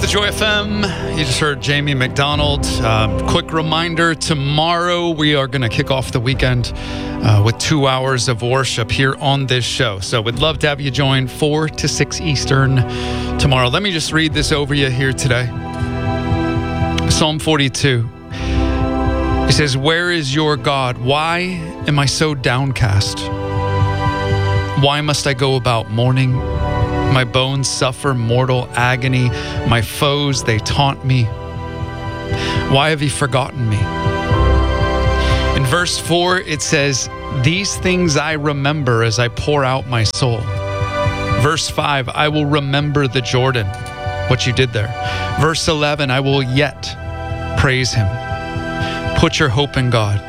Joy FM. You just heard Jamie McDonald. Quick reminder, tomorrow we are going to kick off the weekend with 2 hours of worship here on this show. So we'd love to have you join 4 to 6 Eastern tomorrow. Let me just read this over you here today. Psalm 42. It says, "Where is your God? Why am I so downcast? Why must I go about mourning? My bones suffer mortal agony. My foes, they taunt me. Why have you forgotten me?" In verse 4, it says, "These things I remember as I pour out my soul." Verse 5, "I will remember the Jordan," what you did there. Verse 11, "I will yet praise him." Put your hope in God.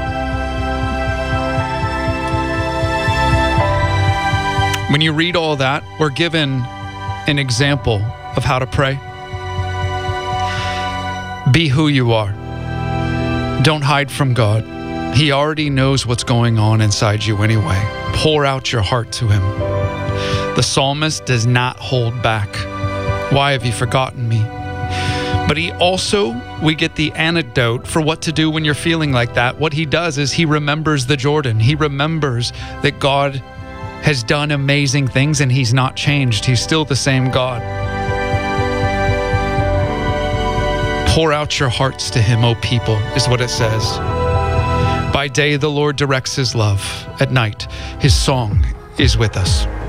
When you read all that, we're given an example of how to pray. Be who you are. Don't hide from God. He already knows what's going on inside you anyway. Pour out your heart to him. The psalmist does not hold back. Why have you forgotten me? But we get the antidote for what to do when you're feeling like that. What he does is he remembers the Jordan. He remembers that God has done amazing things and he's not changed. He's still the same God. Pour out your hearts to him, O people, is what it says. By day, the Lord directs his love. At night, his song is with us.